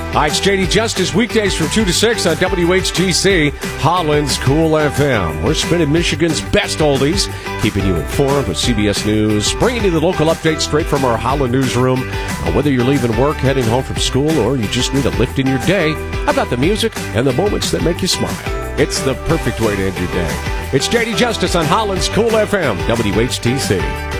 Hi, it's JD Justice, weekdays from 2 to 6 on WHTC, Holland's Cool FM. We're spinning Michigan's best oldies, keeping you informed with CBS News, bringing you the local updates straight from our Holland newsroom. Whether you're leaving work, heading home from school, or you just need a lift in your day, I've got the music and the moments that make you smile. It's the perfect way to end your day. It's JD Justice on Holland's Cool FM, WHTC.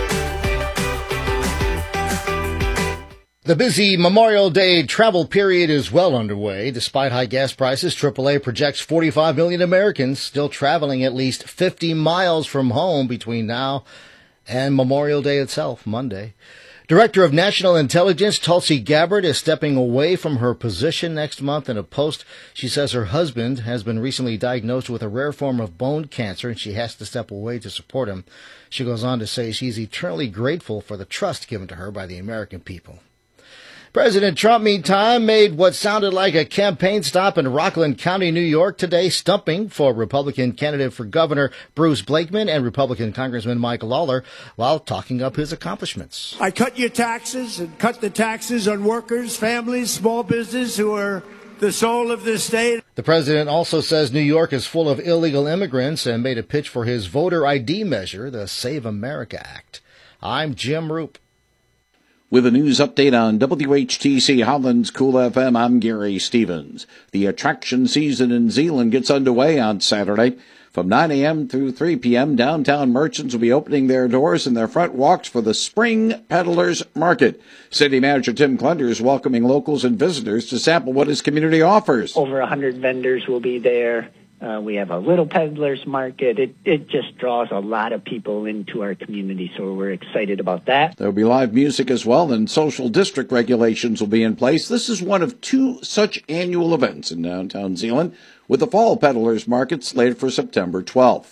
The busy Memorial Day travel period is well underway. Despite high gas prices, AAA projects 45 million Americans still traveling at least 50 miles from home between now and Memorial Day itself, Monday. Director of National Intelligence Tulsi Gabbard is stepping away from her position next month. In a post, she says her husband has been recently diagnosed with a rare form of bone cancer and she has to step away to support him. She goes on to say she's eternally grateful for the trust given to her by the American people. President Trump, meantime, made what sounded like a campaign stop in Rockland County, New York today, stumping for Republican candidate for governor Bruce Blakeman and Republican Congressman Mike Lawler while talking up his accomplishments. I cut your taxes and cut the taxes on workers, families, small business who are the soul of this state. The president also says New York is full of illegal immigrants and made a pitch for his voter ID measure, the Save America Act. I'm Jim Roop. With a news update on WHTC Holland's Cool FM, I'm Gary Stevens. The attraction season in Zeeland gets underway on Saturday. From 9 a.m. through 3 p.m., downtown merchants will be opening their doors and their front walks for the Spring Peddlers Market. City Manager Tim Clunder is welcoming locals and visitors to sample what his community offers. Over 100 vendors will be there. We have a little peddlers market. It just draws a lot of people into our community, so we're excited about that. There will be live music as well, and social district regulations will be in place. This is one of two such annual events in downtown Zeeland, with the Fall Peddlers Market slated for September 12th.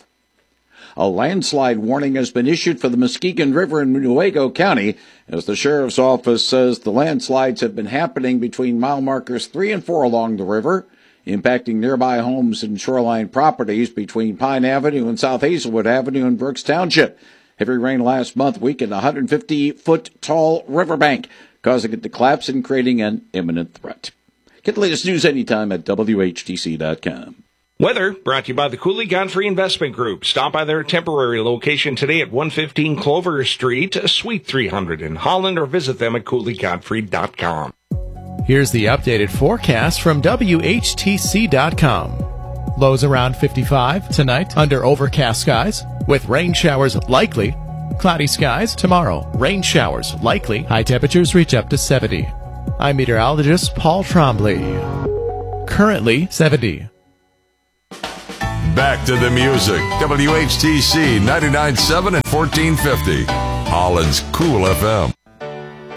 A landslide warning has been issued for the Muskegon River in Newaygo County, as the sheriff's office says the landslides have been happening between mile markers 3 and 4 along the river, impacting nearby homes and shoreline properties between Pine Avenue and South Hazelwood Avenue in Brooks Township. Heavy rain last month weakened a 150-foot tall riverbank, causing it to collapse and creating an imminent threat. Get the latest news anytime at WHTC.com. Weather brought to you by the Cooley Godfrey Investment Group. Stop by their temporary location today at 115 Clover Street, Suite 300 in Holland, or visit them at CooleyGodfrey.com. Here's the updated forecast from WHTC.com. Lows around 55 tonight under overcast skies with rain showers likely. Cloudy skies tomorrow. Rain showers likely. High temperatures reach up to 70. I'm meteorologist Paul Trombley. Currently 70. Back to the music. WHTC 99.7 and 1450. Holland's Cool FM.